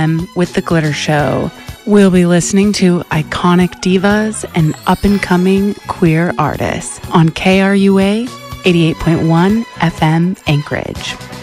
p.m. with The Glitter Show. We'll be listening to iconic divas and up-and-coming queer artists on KRUA 88.1 FM Anchorage.